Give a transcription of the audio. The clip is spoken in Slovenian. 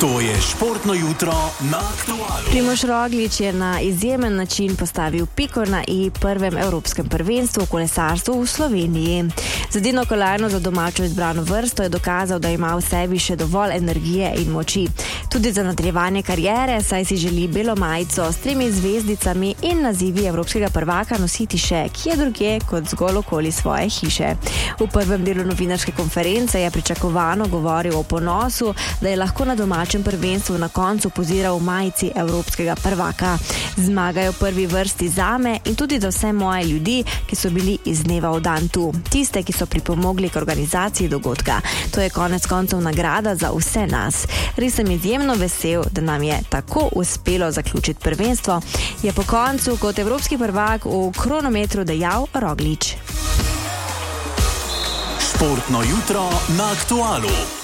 To je športno jutro na Aktualu. Primož Roglič je na izjemen način postavil piko na i prvem evropskem prvenstvu v kolesarstvu v Sloveniji. Z edino kolajno za domačo izbrano vrsto je dokazal, da ima v sebi še dovolj energije in moči. Tudi za nadaljevanje kariere, saj si želi belo majico s 3 zvezdicami in nazivi evropskega prvaka nositi še kje drugje kot zgolj okoli svoje hiše. V prvem delu novinarske konference je pričakovano govoril o ponosu, da je lahko na domačem prvenstvu na koncu poziral v majici evropskega prvaka. Zmaga je v prvi vrsti zame in tudi za vse moje ljudi, ki so bili iz dneva v dan tu. Tiste, ki so pripomogli k organizaciji dogodka. To je konec koncev nagrada za vse nas. Res sem izjemno vesel, da nam je tako uspelo zaključiti prvenstvo, je po koncu kot evropski prvak v kronometru dejal Roglič. Športno jutro na Aktualu.